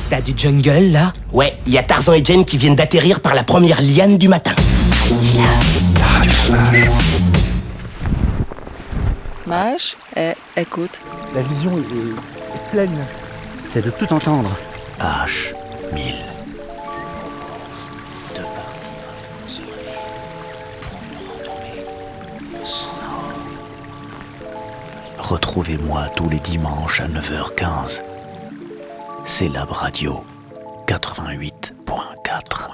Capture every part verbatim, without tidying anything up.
T'as du jungle, là? Ouais, il y a Tarzan et Jane qui viennent d'atterrir par la première liane du matin. Radio Sauvage. Mage, eh, écoute. La vision est, est pleine. C'est de tout entendre. H mille. Retrouvez-moi tous les dimanches à neuf heures quinze. C'est Lab Radio quatre-vingt-huit point quatre.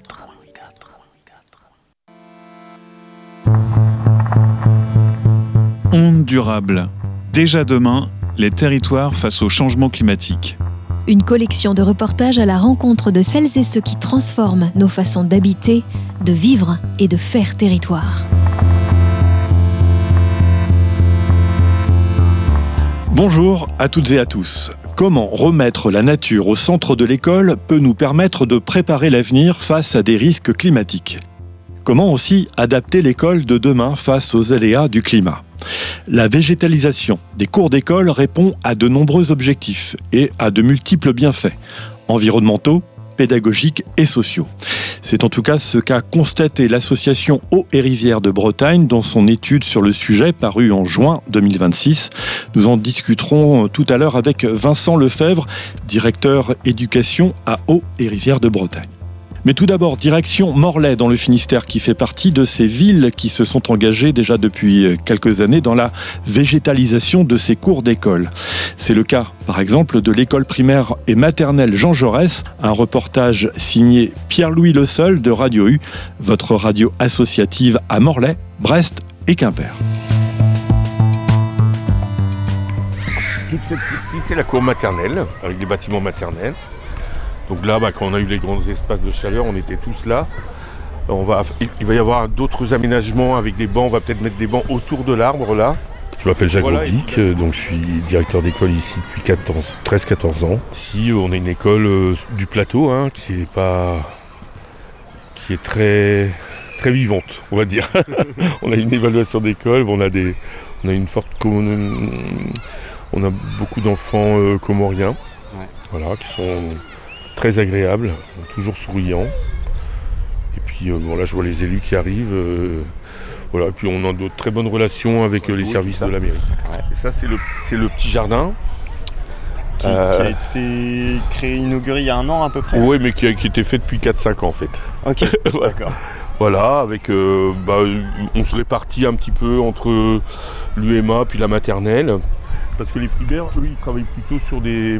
Ondes durables. Déjà demain, les territoires face au changement climatique. Une collection de reportages à la rencontre de celles et ceux qui transforment nos façons d'habiter, de vivre et de faire territoire. Bonjour à toutes et à tous. Comment remettre la nature au centre de l'école peut nous permettre de préparer l'avenir face à des risques climatiques. Comment aussi adapter l'école de demain face aux aléas du climat ? La végétalisation des cours d'école répond à de nombreux objectifs et à de multiples bienfaits environnementaux, pédagogiques et sociaux. C'est en tout cas ce qu'a constaté l'association Eau et Rivières de Bretagne dans son étude sur le sujet parue en juin deux mille vingt-six. Nous en discuterons tout à l'heure avec Vincent Lefebvre, directeur éducation à Eau et Rivières de Bretagne. Mais tout d'abord, direction Morlaix dans le Finistère, qui fait partie de ces villes qui se sont engagées déjà depuis quelques années dans la végétalisation de ces cours d'école. C'est le cas, par exemple, de l'école primaire et maternelle Jean Jaurès, un reportage signé Pierre-Louis Le Seul de Radio U, votre radio associative à Morlaix, Brest et Quimper. Toute cette petite, c'est la cour maternelle, avec les bâtiments maternels. Donc là, bah, quand on a eu les grands espaces de chaleur, on était tous là. On va, il va y avoir d'autres aménagements avec des bancs. On va peut-être mettre des bancs autour de l'arbre là. Je m'appelle Jacques voilà, Robic, et... donc je suis directeur d'école ici depuis treize quatorze ans. Ici, on a une école euh, du plateau hein, qui est pas, qui est très, très vivante, on va dire. On a une évaluation d'école, on a des, on a une forte, on a beaucoup d'enfants euh, comoriens, ouais. Voilà, qui sont très agréable, toujours souriant. Et puis euh, bon, là je vois les élus qui arrivent. Euh, voilà, et puis on a de très bonnes relations avec euh, les oui, services de la mairie. Ouais. Et ça c'est le, c'est le petit jardin. Qui, euh, qui a été créé, inauguré il y a un an à peu près. Oui, mais qui a, qui a été fait depuis quatre cinq ans en fait. Ok, d'accord. Voilà, avec euh, bah, on se répartit un petit peu entre l'U M A puis la maternelle. Parce que les primaires, eux, ils travaillent plutôt sur des.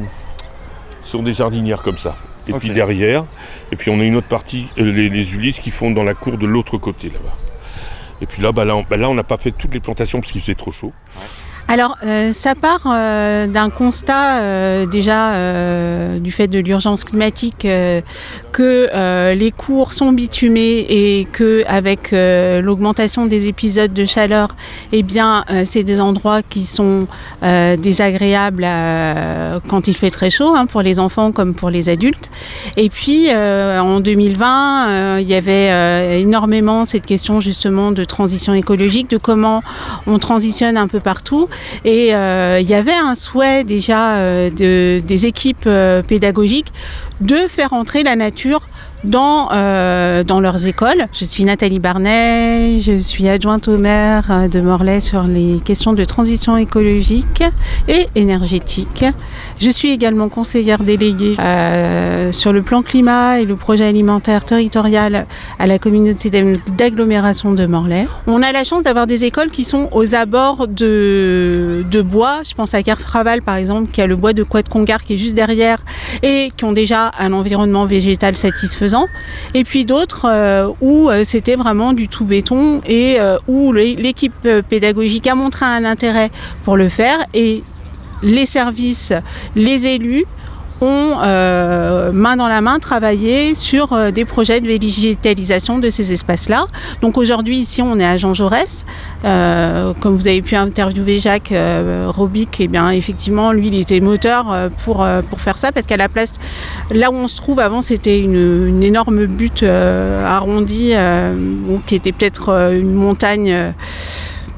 sur des jardinières comme ça. Et okay. Puis derrière, et puis on a une autre partie, euh, les, les Ulysses qui font dans la cour de l'autre côté là-bas. Et puis là, bah là, on, bah là, on n'a pas fait toutes les plantations parce qu'il faisait trop chaud. Ouais. Alors, euh, ça part euh, d'un constat euh, déjà euh, du fait de l'urgence climatique euh, que euh, les cours sont bitumés et que avec euh, l'augmentation des épisodes de chaleur, eh bien, euh, c'est des endroits qui sont euh, désagréables euh, quand il fait très chaud hein, pour les enfants comme pour les adultes. Et puis, euh, en deux mille vingt, euh, il y avait euh, énormément cette question justement de transition écologique, de comment on transitionne un peu partout. Et euh, il y avait un souhait déjà euh, de, des équipes euh, pédagogiques de faire entrer la nature dans, euh, dans leurs écoles. Je suis Nathalie Barnet, je suis adjointe au maire de Morlaix sur les questions de transition écologique et énergétique. Je suis également conseillère déléguée euh, sur le plan climat et le projet alimentaire territorial à la communauté d'agglomération de Morlaix. On a la chance d'avoir des écoles qui sont aux abords de, de bois. Je pense à Kerfraval par exemple, qui a le bois de Couette-Congar qui est juste derrière et qui ont déjà un environnement végétal satisfaisant. Et puis d'autres euh, où euh, c'était vraiment du tout béton et euh, où l'équipe pédagogique a montré un intérêt pour le faire et les services, les élus ont euh, main dans la main travaillé sur euh, des projets de végétalisation de ces espaces-là. Donc aujourd'hui ici on est à Jean Jaurès, euh, comme vous avez pu interviewer Jacques euh, Robic, et eh bien effectivement lui il était moteur euh, pour euh, pour faire ça parce qu'à la place là où on se trouve avant c'était une, une énorme butte euh, arrondie euh, bon, qui était peut-être euh, une montagne. Euh,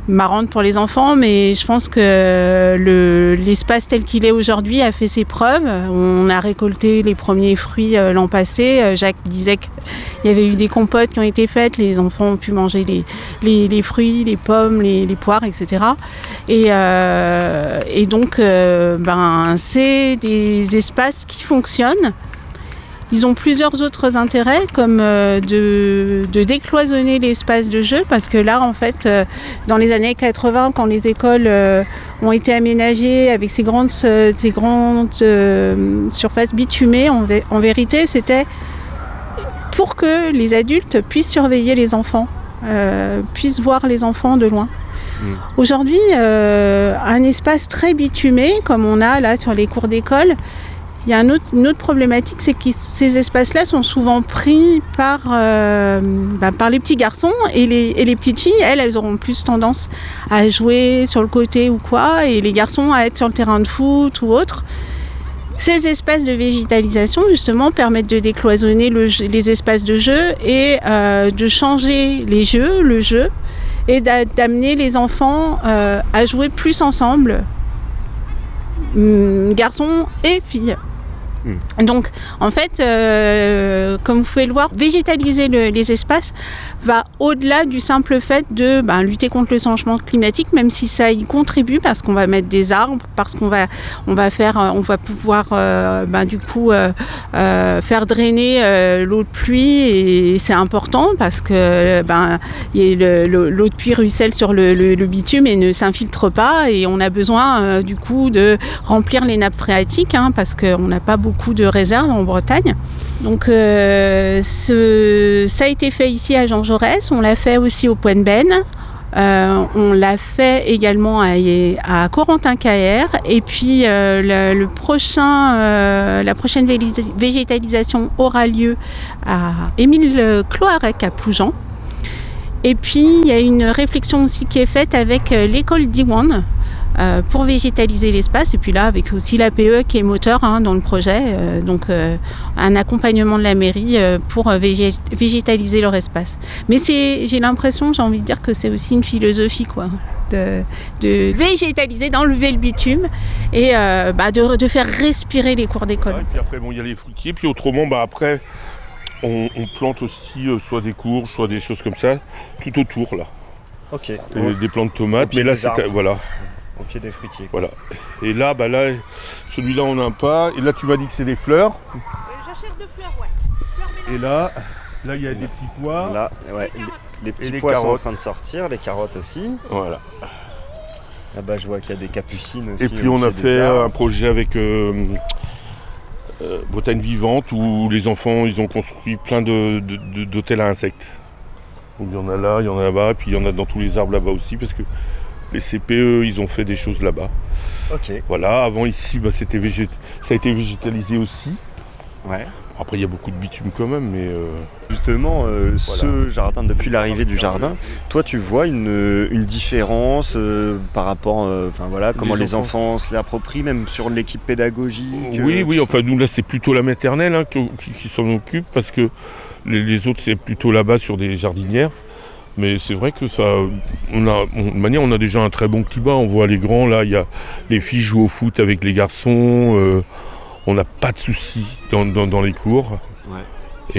marrante pour les enfants, mais je pense que le, l'espace tel qu'il est aujourd'hui a fait ses preuves. On a récolté les premiers fruits euh, l'an passé. Euh, Jacques disait qu'il y avait eu des compotes qui ont été faites, les enfants ont pu manger les, les, les fruits, les pommes, les, les poires, et cetera. Et, euh, et donc, euh, ben, c'est des espaces qui fonctionnent. Ils ont plusieurs autres intérêts, comme euh, de, de décloisonner l'espace de jeu, parce que là, en fait, euh, dans les années quatre-vingts, quand les écoles euh, ont été aménagées avec ces grandes, euh, ces grandes euh, surfaces bitumées, en, vé- en vérité, c'était pour que les adultes puissent surveiller les enfants, euh, puissent voir les enfants de loin. Mmh. Aujourd'hui, euh, un espace très bitumé, comme on a là sur les cours d'école, il y a un autre, une autre problématique, c'est que ces espaces-là sont souvent pris par, euh, bah, par les petits garçons et les, et les petites filles, elles, elles auront plus tendance à jouer sur le côté ou quoi, et les garçons à être sur le terrain de foot ou autre. Ces espaces de végétalisation, justement, permettent de décloisonner le jeu, les espaces de jeu et euh, de changer les jeux, le jeu, et d'a, d'amener les enfants euh, à jouer plus ensemble, garçons et filles. Mmh. Donc, en fait, euh, comme vous pouvez le voir, végétaliser le, les espaces va au-delà du simple fait de ben, lutter contre le changement climatique, même si ça y contribue, parce qu'on va mettre des arbres, parce qu'on va, on va faire, on va pouvoir, euh, ben, du coup, euh, euh, faire drainer euh, l'eau de pluie, et c'est important parce que ben, y a le, l'eau de pluie ruisselle sur le, le, le bitume et ne s'infiltre pas, et on a besoin, euh, du coup, de remplir les nappes phréatiques, hein, parce qu'on n'a pas beaucoup beaucoup de réserves en Bretagne. Donc euh, ce, ça a été fait ici à Jean Jaurès, on l'a fait aussi au Point de Benne, euh, on l'a fait également à, à Corentin-Caer, et puis euh, le, le prochain, euh, la prochaine végétalisation aura lieu à Émile Cloarec à Ploujean. Et puis il y a une réflexion aussi qui est faite avec l'école d'Iwan, Euh, pour végétaliser l'espace, et puis là avec aussi l'A P E qui est moteur hein, dans le projet, euh, donc euh, un accompagnement de la mairie euh, pour euh, végé- végétaliser leur espace. Mais c'est, j'ai l'impression, j'ai envie de dire que c'est aussi une philosophie quoi, de, de végétaliser, d'enlever le bitume et euh, bah, de, de faire respirer les cours d'école. Ouais, et puis après bon il y a les fruitiers, puis autrement bah après on, on plante aussi euh, soit des courges, soit des choses comme ça tout autour là. Ok. Et ouais. Des plantes de tomates, mais là c'est arbres. Voilà. Au pied des fruitiers. Voilà. Et là, bah là, celui-là on n'a pas. Et là tu m'as dit que c'est des fleurs. Euh, Jachère de fleurs, ouais. Fleurs et là, là il y a des petits pois. Là, ouais. Les, les petits les pois carottes. sont en train de sortir, les carottes aussi. Voilà. Là-bas je vois qu'il y a des capucines aussi. Et puis on a fait un projet avec euh, euh, Bretagne Vivante où les enfants ils ont construit plein de, de, de, d'hôtels à insectes. Donc il y en a là, il y en a là-bas, et puis il y en a dans tous les arbres là-bas aussi parce que les C P E, ils ont fait des choses là-bas. Ok. Voilà, avant ici, bah, c'était végét... ça a été végétalisé aussi. Ouais. Après, il y a beaucoup de bitume quand même, mais... Euh... Justement, euh, voilà. Ce jardin, depuis l'arrivée du jardin, toi, tu vois une, une différence euh, par rapport... Enfin, euh, voilà, comment les, les enfants, enfants se l'approprient, même sur l'équipe pédagogique Oui, euh, oui, enfin, nous, là, c'est plutôt la maternelle hein, qui, qui s'en occupe, parce que les, les autres, c'est plutôt là-bas sur des jardinières. Mais c'est vrai que ça, on a, on, de manière, on a déjà un très bon climat. On voit les grands là, il y a les filles jouent au foot avec les garçons. Euh, on n'a pas de soucis dans, dans, dans les cours. Ouais.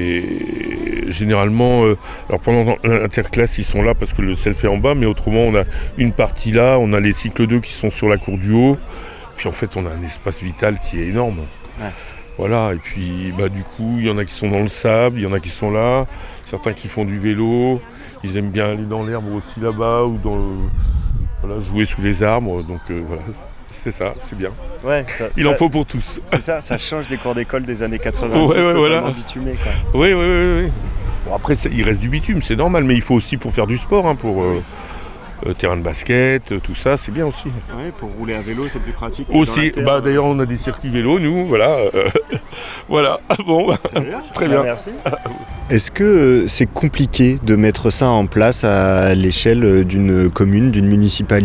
Et généralement, euh, alors pendant l'interclasse, ils sont là parce que le self est en bas, mais autrement, on a une partie là, on a les cycles deux qui sont sur la cour du haut. Puis en fait, on a un espace vital qui est énorme. Ouais. Voilà, et puis bah, du coup, il y en a qui sont dans le sable, il y en a qui sont là, certains qui font du vélo, ils aiment bien aller dans l'herbe aussi là-bas, ou dans le, voilà, jouer sous les arbres, donc euh, voilà, c'est ça, c'est bien. Ouais, ça, il ça, en faut pour tous. C'est ça, ça change des cours d'école des années quatre-vingt-dix, ouais, ouais, totalement voilà. bitumé, quoi. Oui, oui, oui, oui. Bon, après, il reste du bitume, c'est normal, mais il faut aussi pour faire du sport, hein, pour... Euh, Euh, terrain de basket, euh, tout ça, c'est bien aussi. Ouais, pour rouler à vélo, c'est plus pratique. Aussi, bah, euh... d'ailleurs, on a des circuits vélo, nous, voilà. Euh, voilà, bon, bah, bien, très bien. Merci. Est-ce que c'est compliqué de mettre ça en place à l'échelle d'une commune, d'une municipalité ?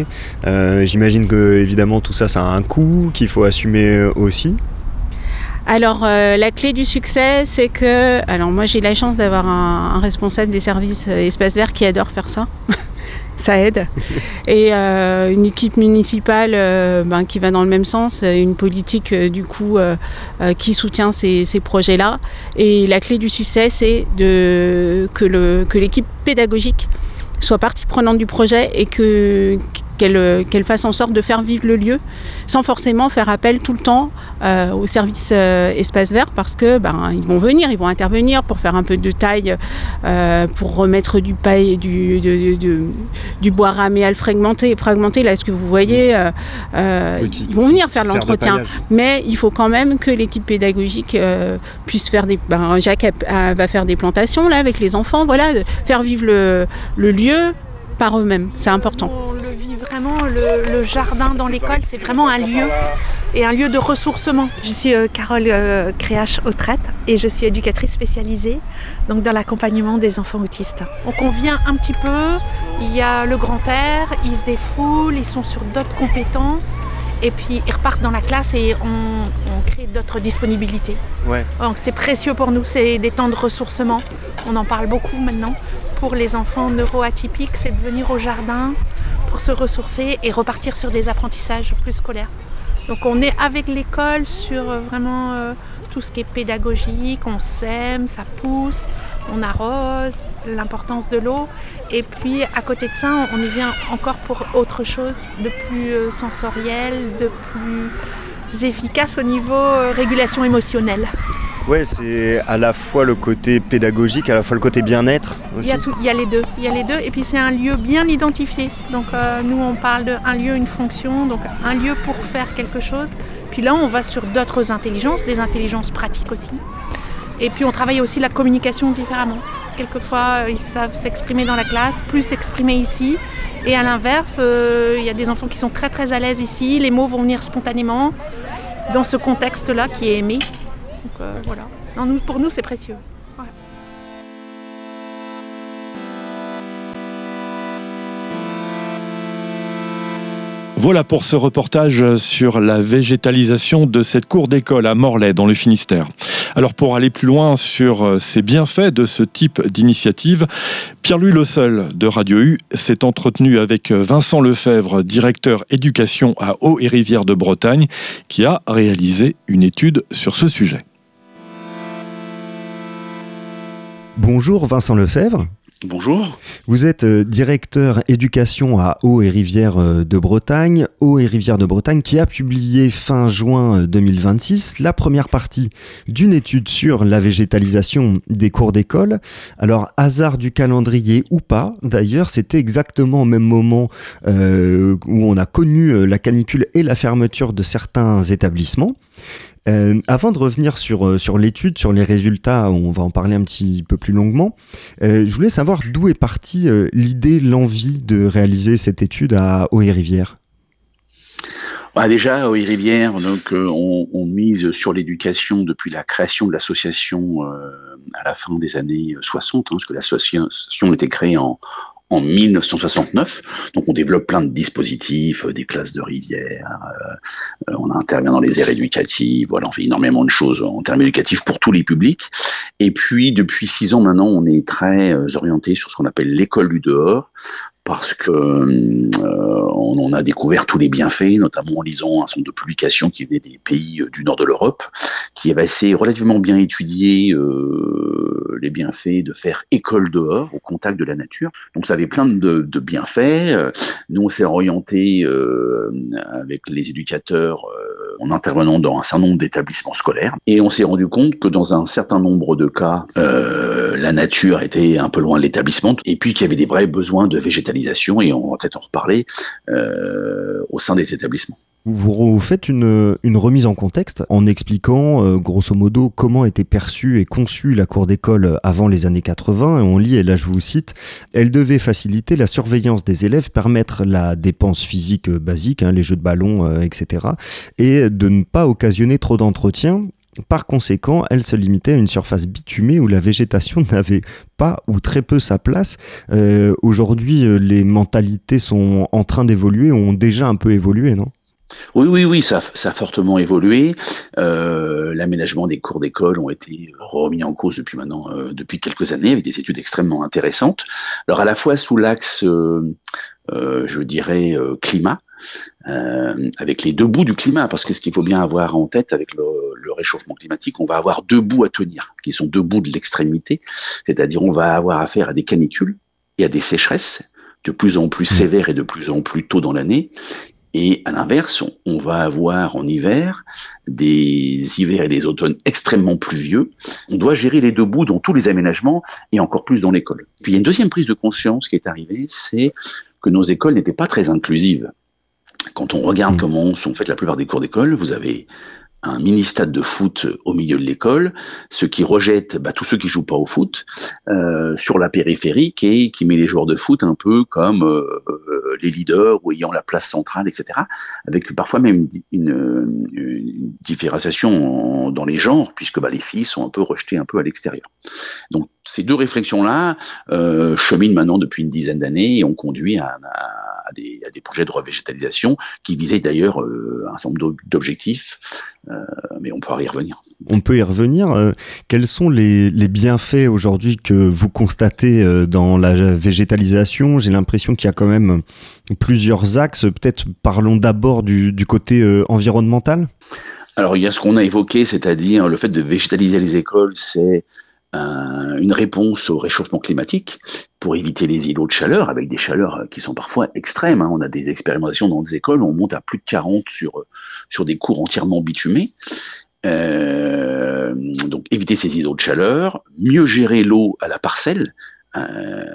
euh, J'imagine que, évidemment, tout ça, ça a un coût qu'il faut assumer aussi. Alors euh, la clé du succès, c'est que, alors moi j'ai la chance d'avoir un, un responsable des services euh, espaces verts qui adore faire ça. ça aide. Et euh, une équipe municipale euh, ben, qui va dans le même sens, une politique euh, du coup euh, euh, qui soutient ces, ces projets-là. Et la clé du succès, c'est de, que, le, que l'équipe pédagogique soit partie prenante du projet et que, qu'elle, qu'elle fasse en sorte de faire vivre le lieu sans forcément faire appel tout le temps euh, au service euh, espace vert, parce que ben, ils vont venir, ils vont intervenir pour faire un peu de taille, euh, pour remettre du paille, du, de, de, de, du bois ramé à le fragmenter, fragmenter là, ce que vous voyez, euh, euh, oui, qui, ils vont venir faire de l'entretien, de mais il faut quand même que l'équipe pédagogique euh, puisse faire des, ben, Jacques a, a, va faire des plantations là avec les enfants, voilà, de faire vivre le, le lieu par eux-mêmes, c'est important. On le vit vraiment, le, le jardin dans l'école, c'est vraiment un lieu et un lieu de ressourcement. Je suis euh, Carole euh, Créache-Autrette et je suis éducatrice spécialisée donc dans l'accompagnement des enfants autistes. Donc on vient un petit peu, il y a le grand air, ils se défoulent, ils sont sur d'autres compétences et puis ils repartent dans la classe et on, on crée d'autres disponibilités. Ouais. Donc c'est précieux pour nous, c'est des temps de ressourcement, on en parle beaucoup maintenant. Pour les enfants neuroatypiques, c'est de venir au jardin pour se ressourcer et repartir sur des apprentissages plus scolaires. Donc on est avec l'école sur vraiment euh, tout ce qui est pédagogique, on sème, ça pousse, on arrose, l'importance de l'eau. Et puis à côté de ça, on y vient encore pour autre chose de plus euh, sensoriel, de plus efficace au niveau euh, régulation émotionnelle. Ouais, c'est à la fois le côté pédagogique, à la fois le côté bien-être aussi. Il y a tout, il y a les deux, il y a les deux, et puis c'est un lieu bien identifié. Donc euh, nous on parle d'un lieu, une fonction, donc un lieu pour faire quelque chose. Puis là on va sur d'autres intelligences, des intelligences pratiques aussi. Et puis on travaille aussi la communication différemment. Quelquefois ils savent s'exprimer dans la classe, plus s'exprimer ici. Et à l'inverse, euh, il y a des enfants qui sont très très à l'aise ici, les mots vont venir spontanément dans ce contexte-là qui est aimé. Donc euh, voilà. Non, nous, pour nous, c'est précieux. Ouais. Voilà pour ce reportage sur la végétalisation de cette cour d'école à Morlaix, dans le Finistère. Alors pour aller plus loin sur ces bienfaits de ce type d'initiative, Pierre-Louis Leseul de Radio U s'est entretenu avec Vincent Lefebvre, directeur éducation à Haut-et-Rivière de Bretagne, qui a réalisé une étude sur ce sujet. Bonjour Vincent Lefebvre. Bonjour. Vous êtes directeur éducation à Haut-et-Rivière de Bretagne. Haut-et-Rivière de Bretagne qui a publié fin juin deux mille vingt-six la première partie d'une étude sur la végétalisation des cours d'école. Alors, hasard du calendrier ou pas, d'ailleurs, c'était exactement au même moment euh, où on a connu la canicule et la fermeture de certains établissements. Euh, avant de revenir sur, sur l'étude, sur les résultats, on va en parler un petit peu plus longuement, euh, je voulais savoir d'où est partie euh, l'idée, l'envie de réaliser cette étude à Haut-et-Rivière. Bah déjà, Haut-et-Rivière, donc, euh, on, on mise sur l'éducation depuis la création de l'association euh, à la fin des années soixante, hein, parce que l'association a été créée en en mille neuf cent soixante-neuf, donc on développe plein de dispositifs, euh, des classes de rivière, euh, euh, on intervient dans les aires éducatives, voilà, on fait énormément de choses en termes éducatifs pour tous les publics. Et puis depuis six ans maintenant, on est très euh, orienté sur ce qu'on appelle l'école du dehors, parce que euh, on, on a découvert tous les bienfaits, notamment en lisant un certain nombre de publications qui venaient des pays euh, du nord de l'Europe, qui avaient assez relativement bien étudié euh, les bienfaits de faire école dehors, au contact de la nature. Donc ça avait plein de, de bienfaits. Nous, on s'est orienté euh, avec les éducateurs euh, en intervenant dans un certain nombre d'établissements scolaires, et on s'est rendu compte que dans un certain nombre de cas, euh, la nature était un peu loin de l'établissement, et puis qu'il y avait des vrais besoins de végétalisation, et on va peut-être en reparler, euh, au sein des établissements. Vous faites une, une remise en contexte en expliquant euh, grosso modo comment était perçue et conçue la cour d'école avant les années quatre-vingts, et on lit, et là je vous cite, « Elle devait faciliter la surveillance des élèves, permettre la dépense physique basique, hein, les jeux de ballon, euh, et cetera, et de ne pas occasionner trop d'entretien. Par conséquent, elle se limitait à une surface bitumée où la végétation n'avait pas ou très peu sa place. Euh, aujourd'hui, les mentalités sont en train d'évoluer, ont déjà un peu évolué, non ? Oui, oui, oui, ça, ça a fortement évolué. Euh, l'aménagement des cours d'école ont été remis en cause depuis maintenant, euh, depuis quelques années, avec des études extrêmement intéressantes. Alors à la fois sous l'axe, euh, euh, je dirais, euh, climat, euh, avec les deux bouts du climat, parce que ce qu'il faut bien avoir en tête avec le, le réchauffement climatique, on va avoir deux bouts à tenir, qui sont deux bouts de l'extrémité, c'est-à-dire on va avoir affaire à des canicules et à des sécheresses de plus en plus sévères et de plus en plus tôt dans l'année. Et à l'inverse, on, on va avoir en hiver des hivers et des automnes extrêmement pluvieux. On doit gérer les deux bouts dans tous les aménagements et encore plus dans l'école. Puis il y a une deuxième prise de conscience qui est arrivée, c'est que nos écoles n'étaient pas très inclusives. Quand on regarde comment sont faites la plupart des cours d'école, vous avez un mini-stade de foot au milieu de l'école, ce qui rejette bah, tous ceux qui jouent pas au foot euh, sur la périphérique et qui met les joueurs de foot un peu comme euh, euh, les leaders ou ayant la place centrale, et cetera. Avec parfois même une, une, une différenciation en, dans les genres, puisque bah, les filles sont un peu rejetées un peu à l'extérieur. Donc ces deux réflexions-là euh, cheminent maintenant depuis une dizaine d'années et ont conduit à, à, à, des, à des projets de revégétalisation qui visaient d'ailleurs euh, un certain nombre d'objectifs, euh, mais on pourra y revenir. On peut y revenir. Euh, quels sont les, les bienfaits aujourd'hui que vous constatez euh, dans la végétalisation ? J'ai l'impression qu'il y a quand même plusieurs axes. Peut-être parlons d'abord du, du côté euh, environnemental. Alors il y a ce qu'on a évoqué, c'est-à-dire le fait de végétaliser les écoles, c'est une réponse au réchauffement climatique pour éviter les îlots de chaleur, avec des chaleurs qui sont parfois extrêmes. Hein. On a des expérimentations dans des écoles où on monte à plus de quarante sur, sur des cours entièrement bitumés. Euh, donc éviter ces îlots de chaleur, mieux gérer l'eau à la parcelle. Euh,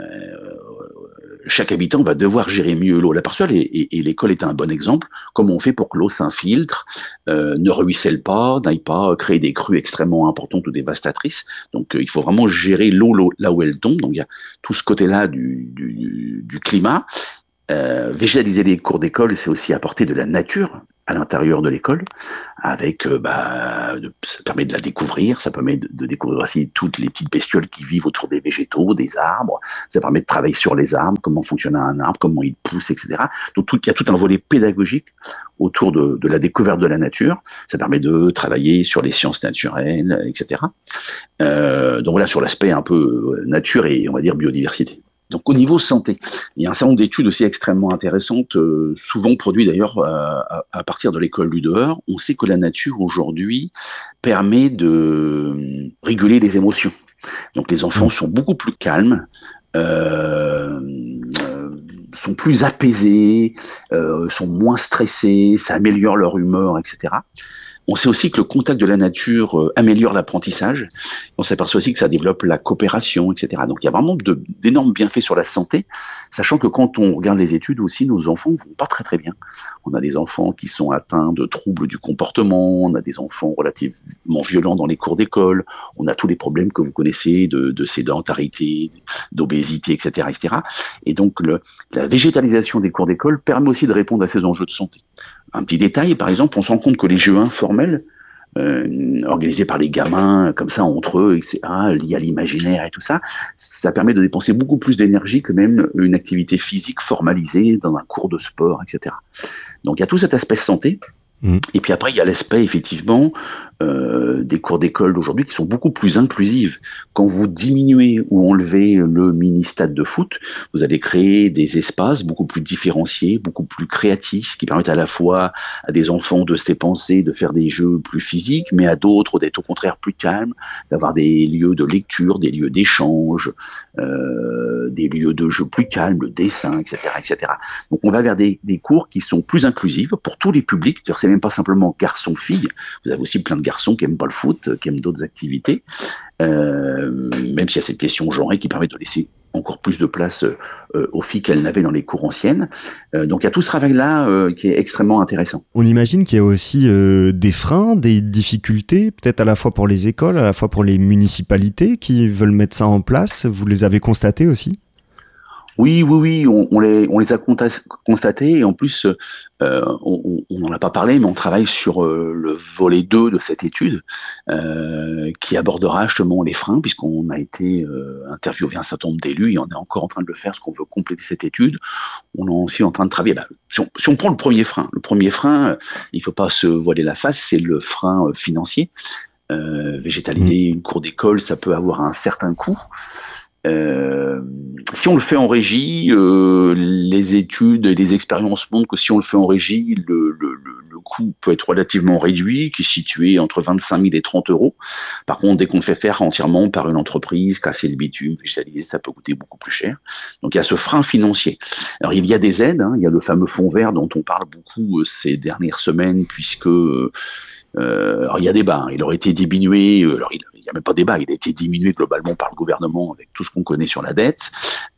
chaque habitant va devoir gérer mieux l'eau à la parcelle et, et, et l'école est un bon exemple. Comment on fait pour que l'eau s'infiltre, euh, ne ruisselle pas, n'aille pas créer des crues extrêmement importantes ou dévastatrices. Donc euh, il faut vraiment gérer l'eau, l'eau là où elle tombe. Donc il y a tout ce côté-là du, du, du climat. Euh, végétaliser les cours d'école, c'est aussi apporter de la nature à l'intérieur de l'école, avec, euh, bah, de, ça permet de la découvrir, ça permet de, de découvrir aussi toutes les petites bestioles qui vivent autour des végétaux, des arbres, ça permet de travailler sur les arbres, comment fonctionne un arbre, comment il pousse, et cetera. Donc tout, il y a tout un volet pédagogique autour de, de la découverte de la nature, ça permet de travailler sur les sciences naturelles, et cetera. Euh, donc voilà, sur l'aspect un peu nature et on va dire biodiversité. Donc au niveau santé, il y a un certain nombre d'études aussi extrêmement intéressantes, euh, souvent produites d'ailleurs à, à partir de l'école du dehors. On sait que la nature aujourd'hui permet de réguler les émotions. Donc les enfants sont beaucoup plus calmes, euh, euh, sont plus apaisés, euh, sont moins stressés, ça améliore leur humeur, et cetera. On sait aussi que le contact de la nature euh, améliore l'apprentissage. On s'aperçoit aussi que ça développe la coopération, et cetera. Donc il y a vraiment de, d'énormes bienfaits sur la santé, sachant que quand on regarde les études aussi, nos enfants vont pas très très bien. On a des enfants qui sont atteints de troubles du comportement, on a des enfants relativement violents dans les cours d'école, on a tous les problèmes que vous connaissez de, de sédentarité, d'obésité, et cetera, et cetera. Et donc le, la végétalisation des cours d'école permet aussi de répondre à ces enjeux de santé. Un petit détail, par exemple, on se rend compte que les jeux informels, euh, organisés par les gamins, comme ça, entre eux, et cetera, liés à l'imaginaire et tout ça, ça permet de dépenser beaucoup plus d'énergie que même une activité physique formalisée dans un cours de sport, et cetera. Donc il y a tout cet aspect santé. Mmh. Et puis après, il y a l'aspect, effectivement, euh, des cours d'école d'aujourd'hui qui sont beaucoup plus inclusives. Quand vous diminuez ou enlevez le mini-stade de foot, vous allez créer des espaces beaucoup plus différenciés, beaucoup plus créatifs, qui permettent à la fois à des enfants de se dépenser, de faire des jeux plus physiques, mais à d'autres d'être au contraire plus calmes, d'avoir des lieux de lecture, des lieux d'échange, euh, des lieux de jeu plus calmes, le dessin, et cetera, et cetera. Donc on va vers des, des cours qui sont plus inclusifs pour tous les publics. C'est même pas simplement garçons-filles. Vous avez aussi plein de garçons qui aiment pas le foot, qui aiment d'autres activités. Euh, même s'il y a cette question genrée qui permet de laisser encore plus de place euh, aux filles qu'elles n'avaient dans les cours anciennes. Euh, donc il y a tout ce travail-là euh, qui est extrêmement intéressant. On imagine qu'il y a aussi euh, des freins, des difficultés, peut-être à la fois pour les écoles, à la fois pour les municipalités qui veulent mettre ça en place. Vous les avez constatés aussi ? Oui, oui, oui, on, on, les, on les a constatés et en plus, euh, on n'en a pas parlé, mais on travaille sur euh, le volet deux de cette étude euh, qui abordera justement les freins, puisqu'on a été euh, interviewé un certain nombre d'élus et on est encore en train de le faire, parce qu'on veut compléter cette étude. On est aussi en train de travailler. Bah, si, on, si on prend le premier frein, le premier frein, euh, il ne faut pas se voiler la face, c'est le frein euh, financier. Euh, végétaliser une cour d'école, ça peut avoir un certain coût. Euh, si on le fait en régie, euh, les études et les expériences montrent que si on le fait en régie, le, le, le coût peut être relativement réduit, qui est situé entre vingt-cinq mille et trente euros. Par contre, dès qu'on le fait faire entièrement par une entreprise, casser le bitume, végétaliser, ça peut coûter beaucoup plus cher. Donc il y a ce frein financier. Alors il y a des aides, hein, il y a le fameux fonds vert dont on parle beaucoup euh, ces dernières semaines, puisque euh, alors il y a débat, hein, il aurait été diminué, euh, alors il Il n'y a même pas débat, il a été diminué globalement par le gouvernement avec tout ce qu'on connaît sur la dette.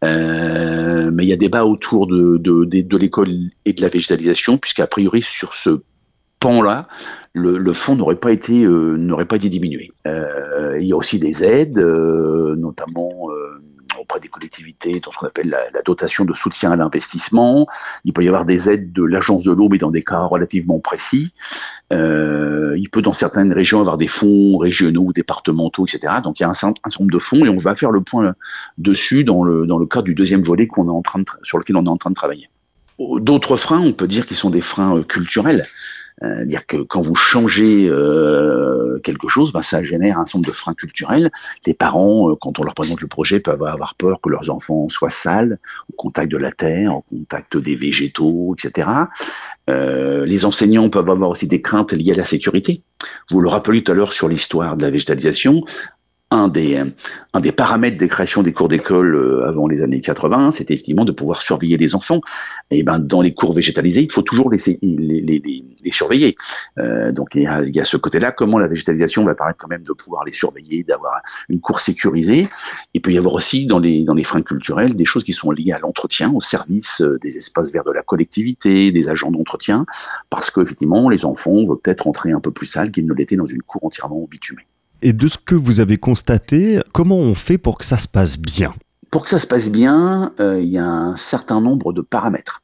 Euh, mais il y a débat autour de, de, de, de l'école et de la végétalisation, puisqu'a priori, sur ce pan-là, le, le fonds n'aurait pas été, euh, n'aurait pas été diminué. Euh, il y a aussi des aides, euh, notamment euh, auprès des collectivités, dans ce qu'on appelle la, la dotation de soutien à l'investissement. Il peut y avoir des aides de l'agence de l'eau, mais dans des cas relativement précis. Euh, il peut dans certaines régions avoir des fonds régionaux, départementaux, et cetera. Donc il y a un certain nombre de fonds et on va faire le point dessus dans le, dans le cadre du deuxième volet qu'on est en train de, sur lequel on est en train de travailler. D'autres freins, on peut dire qu'ils sont des freins culturels. Euh, dire que quand vous changez euh, quelque chose, ben, ça génère un certain nombre de freins culturels. Les parents, euh, quand on leur présente le projet, peuvent avoir peur que leurs enfants soient sales, au contact de la terre, au contact des végétaux, et cetera. Euh, les enseignants peuvent avoir aussi des craintes liées à la sécurité. Vous le rappeliez tout à l'heure sur l'histoire de la végétalisation. Un des, un des paramètres des créations des cours d'école euh, avant les années quatre-vingts, c'était effectivement de pouvoir surveiller les enfants. Et ben dans les cours végétalisés, il faut toujours les, les, les, les, les surveiller. Euh, donc il y, a, il y a ce côté-là, comment la végétalisation va permettre quand même de pouvoir les surveiller, d'avoir une cour sécurisée. Il peut y avoir aussi dans les, dans les freins culturels des choses qui sont liées à l'entretien, au service des espaces verts de la collectivité, des agents d'entretien, parce qu'effectivement les enfants vont peut-être entrer un peu plus sales qu'ils ne l'étaient dans une cour entièrement bitumée. Et de ce que vous avez constaté, comment on fait pour que ça se passe bien ? Pour que ça se passe bien, euh, il y a un certain nombre de paramètres.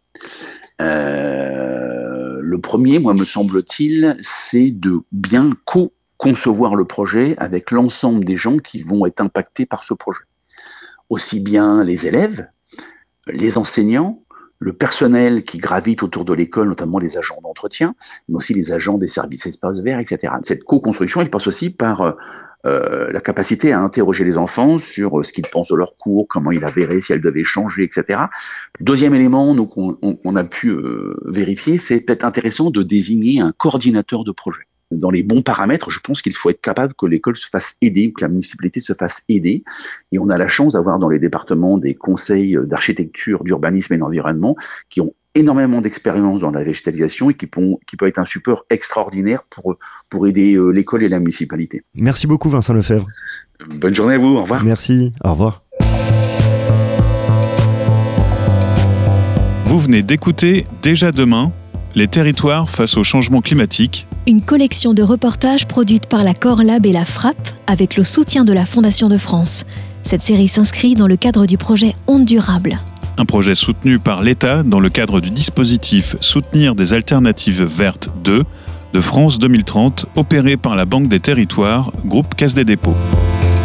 Euh, le premier, moi me semble-t-il, c'est de bien co-concevoir le projet avec l'ensemble des gens qui vont être impactés par ce projet. Aussi bien les élèves, les enseignants, le personnel qui gravite autour de l'école, notamment les agents d'entretien, mais aussi les agents des services espaces verts, et cetera. Cette co-construction, elle passe aussi par euh, la capacité à interroger les enfants sur ce qu'ils pensent de leur cours, comment ils la verraient, si elle devait changer, et cetera. Deuxième élément donc, qu'on on a pu euh, vérifier, c'est peut-être intéressant de désigner un coordinateur de projet. Dans les bons paramètres, je pense qu'il faut être capable que l'école se fasse aider ou que la municipalité se fasse aider. Et on a la chance d'avoir dans les départements des conseils d'architecture, d'urbanisme et d'environnement qui ont énormément d'expérience dans la végétalisation et qui, pont, qui peut être un support extraordinaire pour, pour aider euh, l'école et la municipalité. Merci beaucoup Vincent Lefebvre. Bonne journée à vous, au revoir. Merci, au revoir. Vous venez d'écouter Déjà demain, les territoires face au changement climatique. Une collection de reportages produite par la Corlab et la Frappe avec le soutien de la Fondation de France. Cette série s'inscrit dans le cadre du projet Ondes Durables. Un projet soutenu par l'État dans le cadre du dispositif Soutenir des alternatives vertes deux de France deux mille trente, opéré par la Banque des Territoires, groupe Caisse des Dépôts.